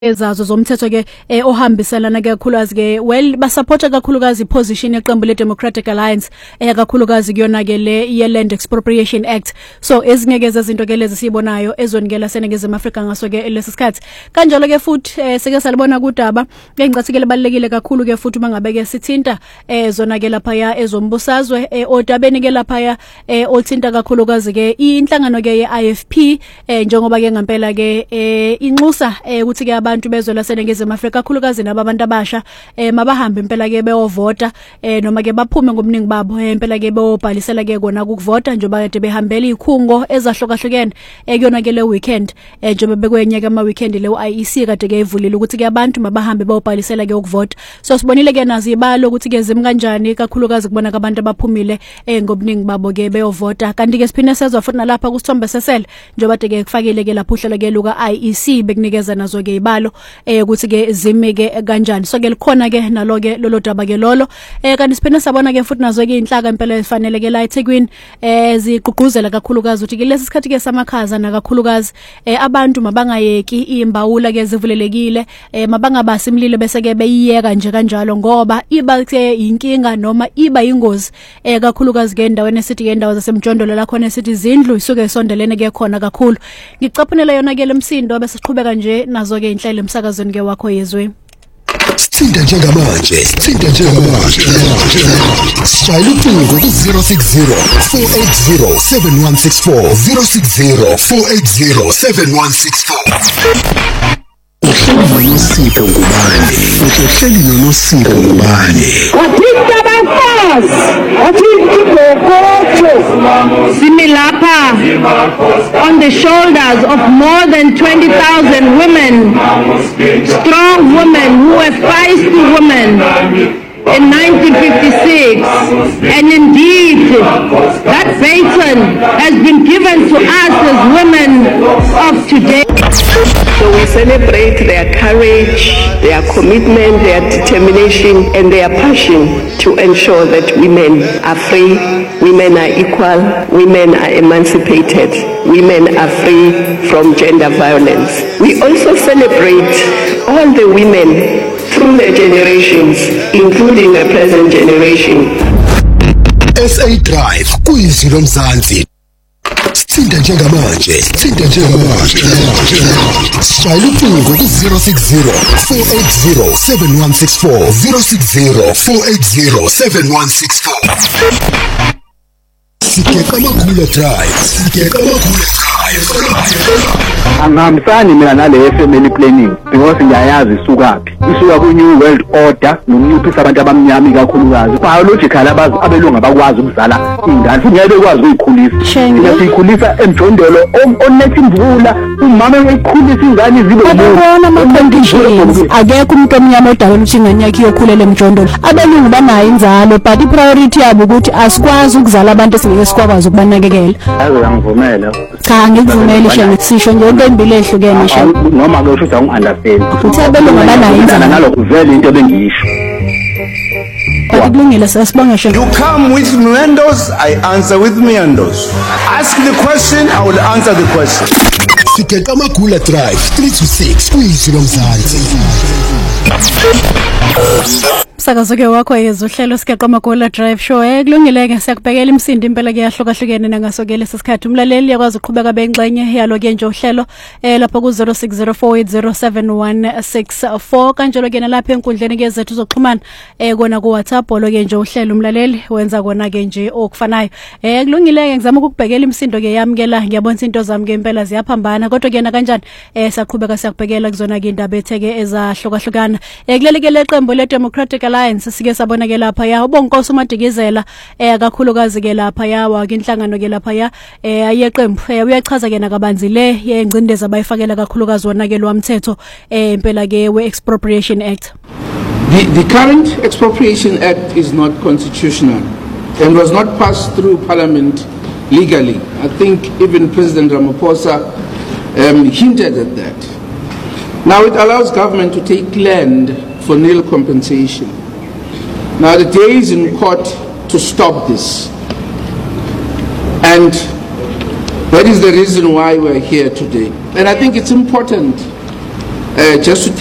ezazo zomthetho ke ohambiselana kakhulukazi ke basupporta kakhulukazi position yeqembu le Democratic Alliance kakhulukazi kuyona ke le ye Land Expropriation Act. So ezinye ke izinto ke lezi sibonayo ezonikela seNingizimu Afrika ngaso ke lesisikhathi kanjalo ke futhi seke salibona kudaba ke ngicathi ke libalekile kakhulu ke futhi mangabe ke sithinta zona ke lapha ya ezombusazwe odabeni ke lapha ya othinta kakhulukazi ke inhlangano ke ye IFP njengoba ke ngempela ke inxusa ukuthi ke abantu bezwe laseNingizimu Afrika kakhulukazi nabantu abasha mabahambe impela ke beyovota noma ke baphume ngomningi babo impela ke beyobhalisela ke kona ukuvota njengoba kade behambela izikhungo ezahlukahlukene kuyona ke le weekend njengoba bekwenyeke ama weekend le IEC kade ke ivulile ukuthi ke abantu mabahambe beyobhalisela ke ukuvota. So sibonile ke nazi ibalo ukuthi ke zimi kanjani kakhulukazi kubona abantu abaphumile ngomningi babo ke beyovota kanti ke siphinde sezwa futhi nalapha kusithombe sesele njengoba ke kufakile ke lapho uhlelo ke luka IEC bekunikeza nazo ke ibalo ukuthi ke zimi ke kanjani. So ke likhona ke nalo ke lolo daba ke lolo kanti siphinde sabona ke futhi nazo ke inhlaka impela efanele ke la eThekwini zigqugquzela kakhulukazi ukuthi ke lesi sikhathi ke samakhaza na kakhulukazi abantu mabangayeki imbawula ke zivulelekile mabangabasi imlilo bese ke beyiyeka nje kanjalo ngoba iba ke inkinga noma iba ingozi kakhulukazi ke endaweni esithi ke indawo zasemjondolo la khona esithi izindlu isuke isondelene ke khona kakhulu. Ngicaphunela yona ke lemsindo bese siqhubeka nje nazo ke inhlelo emsakazweni ke wakho yezwe. Sithinta njengamanje Shayela ucingo ku-060 480 7164 060 480 7164. Unosipho ngubani? Uhleli nonosipho ngubani? Wathinta abafazi, wathinta igogojo. Similapha on the shoulders of more than 20,000 women, strong women who were feisty women in 1956, and indeed that baton has been given to us as women of today. So we celebrate their courage, their commitment, their determination, and their passion to ensure that women are free, women are equal, women are emancipated, women are free from gender violence. We also celebrate all the women through the generations, including the present generation. SA Drive kuyizilo mzansi. Sithinta njengamanje Shayela ucingo ku-060 480 7164 060 480 7164. Sikeka Makula Drive Angihambisani mina nale family planning because ngiyayazi isukaphi isuka ku New World Order nokunciphisa abantu abamnyama kakhulukazi biological abelungu bakwazi ukuzala ingane futhi ngeke bekwazi ukuyikhulisa siyayikhulisa emjondolo onethi imvula umama eyikhulisa ingane zibe ubona ama-conditions akekho umuntu omnyama odala ukuthi ingane yakhe iyokhulela emjondolo abelungu banayo inzalo but i-priority yabo ukuthi asikwazi ukuzala abantu esingeke sikwazi ukubanakekela. Angivumela cha ngikuvumela shenge sisho nje into embili ehlukene shenge noma ke ushutha ungi-understand uthi abelungu banayo inzalo nalokho vele into ebengiyisho. Kulungile sasibonga shenge. You come with meandos, I answer with meandos. Ask the question, I will answer the question. Sikeka Makula Drive 3 to 6 kuyizilo mzansi. Sakazo ke wakho yezwe uhlelo Sikeka Makula Drive show kulungile ke siyakubhekela imsindi impela ke yahlukahlukene nangaso ke lesikhathi umlaleli yakwazi ukuqhubeka bengxenye yalo ke nje uhlelo lapha ku 0604807164 kanjalo ke nalapha enkundleni ke zethu zokuxhumana kona ku WhatsApp lo ke nje uhlelo umlaleli wenza kona ke nje okufanayo kulungile ke ngizama ukubhekela imsindo ke yamkela ngiyabona into zami ke impela ziyaphambana kodwa ke na kanjani siyaqhubeka siyakubhekela kuzona ke indaba etheke ezahlukahlukana kuleli ke leqembu le Democratic Alliance sike sabona ke lapha ya ubonkosi uMadikizela kakhulukazi ke lapha ya wake inhlangano ke lapha ya ayeqembu uyachaza ke nakabanzi le yengcindezi abayifakela kakhulukazi wona ke lwamthetho impela ke we Expropriation Act. The current Expropriation Act is not constitutional and was not passed through Parliament legally. I think even President Ramaphosa hinted at that. Now it allows government to take land for nil compensation. Now the day is in court to stop this, and that is the reason why we're here today. And I think it's important just to